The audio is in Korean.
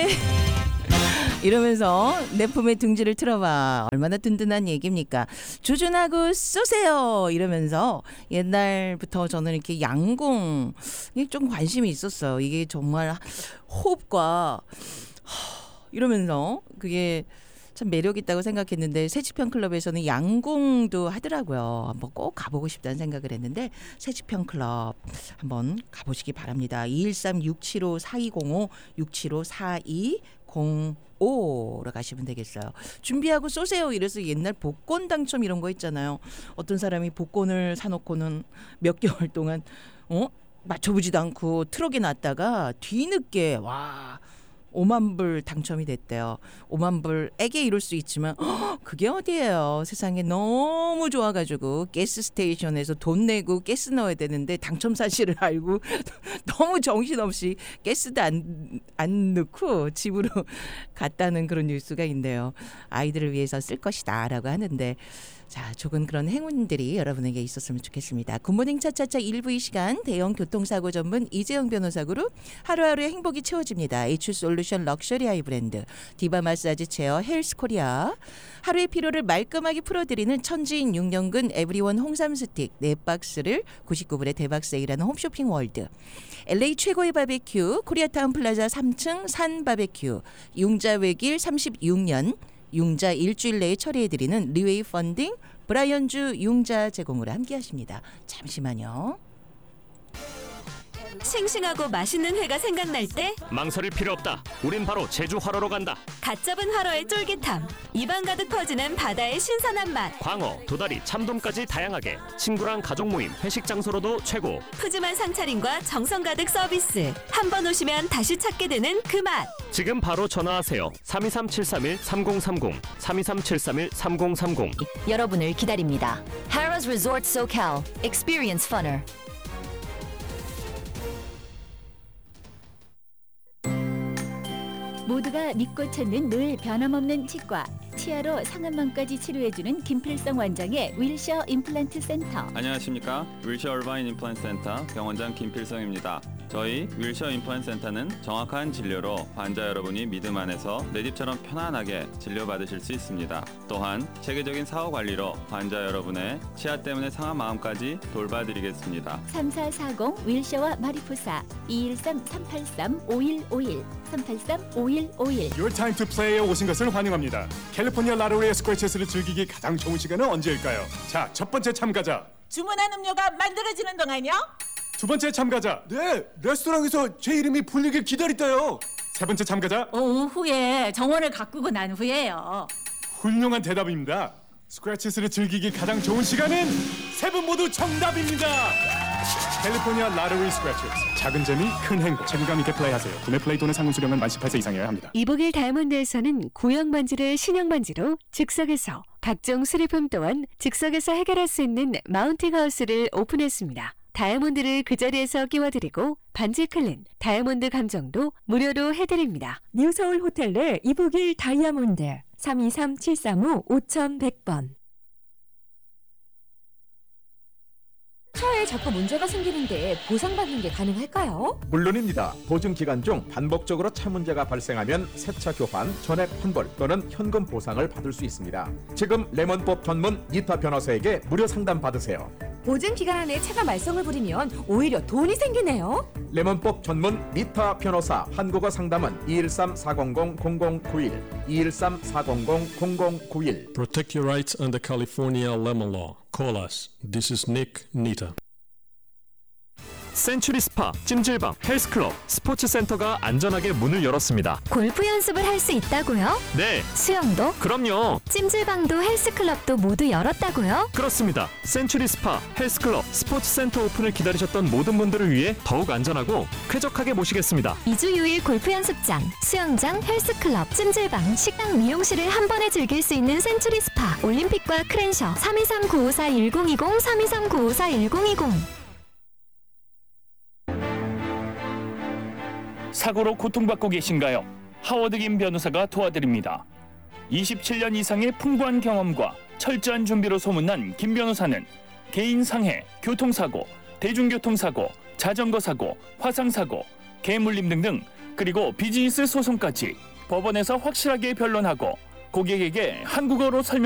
이러면서 내 품에 둥지를 틀어봐. 얼마나 든든한 얘기입니까? 조준하고 쏘세요. 이러면서 옛날부터 저는 이렇게 양궁에 좀 관심이 있었어요. 이게 정말 호흡과 이러면서 그게 참 매력 있다고 생각했는데 새치평 클럽에서는 양궁도 하더라고요. 한번 꼭 가보고 싶다는 생각을 했는데 새치평 클럽 한번 가보시기 바랍니다. 213-675-4205 675-4205로 가시면 되겠어요. 준비하고 쏘세요. 이래서 옛날 복권 당첨 이런 거 있잖아요. 어떤 사람이 복권을 사놓고는 몇 개월 동안 맞춰보지도 않고 트럭에 놨다가 뒤늦게 5만 불 당첨이 됐대요. 5만 불에게 이룰 수 있지만 그게 어디예요. 세상에 너무 좋아가지고 가스 스테이션에서 돈 내고 가스 넣어야 되는데 당첨 사실을 알고 너무 정신없이 가스도 안 넣고 집으로 갔다는 그런 뉴스가 있네요. 아이들을 위해서 쓸 것이다 라고 하는데 자, 조금 그런 행운들이 여러분에게 있었으면 좋겠습니다. 굿모닝 차차차 1부 이 시간 대형 교통사고 전문 이재영 변호사구로 하루하루의 행복이 채워집니다. H솔루션 럭셔리 아이 브랜드 디바 마사지 체어 헬스코리아 하루의 피로를 말끔하게 풀어드리는 천지인 6년근 에브리원 홍삼 스틱 4박스를 99불에 대박 세일하는 홈쇼핑 월드 LA 최고의 바베큐 코리아타운 플라자 3층 산 바베큐 융자 외길 36년 융자 일주일 내에 처리해드리는 리웨이 펀딩 브라이언주 융자 제공으로 함께하십니다. 잠시만요. 싱싱하고 맛있는 회가 생각날 때 망설일 필요 없다. 우린 바로 제주 활어로 간다. 갓 잡은 활어의 쫄깃함, 입안 가득 퍼지는 바다의 신선한 맛, 광어, 도다리, 참돔까지 다양하게 친구랑 가족 모임, 회식 장소로도 최고. 푸짐한 상차림과 정성 가득 서비스. 한 번 오시면 다시 찾게 되는 그 맛. 지금 바로 전화하세요. 323-731-3030 323-731-3030 여러분을 기다립니다. Harrah's Resort SoCal. Experience funner. 모두가 믿고 찾는 늘 변함없는 치과 치아로 상한망까지 치료해주는 김필성 원장의 윌셔 임플란트 센터. 안녕하십니까. 윌셔 얼바인 임플란트 센터 병원장 김필성입니다. 저희 윌셔 임플란트 센터는 정확한 진료로 환자 여러분이 믿음 안에서 내 집처럼 편안하게 진료받으실 수 있습니다. 또한 체계적인 사후 관리로 환자 여러분의 치아 때문에 상한 마음까지 돌봐드리겠습니다. 3440 윌셔와 마리포사 213-383-5151 383-5151. Your time to play에 오신 것을 환영합니다. 캘리포니아 라로리의 스크래치스를 즐기기 가장 좋은 시간은 언제일까요? 자, 첫 번째 참가자. 주문한 음료가 만들어지는 동안요? 두 번째 참가자. 네, 레스토랑에서 제 이름이 불리길 기다렸어요. 세 번째 참가자. 오후에 정원을 가꾸고 난 후에요. 훌륭한 대답입니다. 스크래치스를 즐기기 가장 좋은 시간은 세 분 모두 정답입니다. 캘리포니아 라로리 스크래치스. 작은 재미, 큰 행복. 책임감 있게 플레이하세요. 구매 플레이 또는 상품 수령은 만 18세 이상이어야 합니다. 이복일 다이아몬드에서는 구형 반지를 신형 반지로 즉석에서 각종 수리품 또한 즉석에서 해결할 수 있는 마운팅 하우스를 오픈했습니다. 다이아몬드를 그 자리에서 끼워드리고 반지 클린, 다이아몬드 감정도 무료로 해드립니다. 뉴서울 호텔 내 이복일 다이아몬드 323-735-5100번. 차에 자꾸 문제가 생기는데 보상받는 게 가능할까요? 물론입니다. 보증 기간 중 반복적으로 차 문제가 발생하면 새차 교환, 전액 환불 또는 현금 보상을 받을 수 있습니다. 지금 레몬법 전문 니타 변호사에게 무료 상담 받으세요. 보증 기간 안에 차가 말썽을 부리면 오히려 돈이 생기네요. 레몬법 전문 니타 변호사 한국어 상담은 213-400-0091 213-400-0091. Protect your rights under California lemon law. Call us. This is Nick Nita. 센츄리 스파, 찜질방, 헬스클럽, 스포츠센터가 안전하게 문을 열었습니다. 골프 연습을 할 수 있다고요? 네. 수영도? 그럼요. 찜질방도 헬스클럽도 모두 열었다고요? 그렇습니다. 센츄리 스파, 헬스클럽, 스포츠센터 오픈을 기다리셨던 모든 분들을 위해 더욱 안전하고 쾌적하게 모시겠습니다. 2주 6일 골프 연습장, 수영장, 헬스클럽, 찜질방, 식당, 미용실을 한 번에 즐길 수 있는 센츄리 스파, 올림픽과 크랜셔 323-954-1020 323-954-1020. 사고로 고통받고 계신가요? 하워드 김 변호사가 도와드립니다. 27년 이상의 풍부한 경험과 철저한 준비로 소문난 김 변호사는 개인 상해, 교통사고, 대중교통사고, 자전거 사고, 화상사고, 개물림 등등 그리고 비즈니스 소송까지 법원에서 확실하게 변론하고 고객에게 한국어로 설명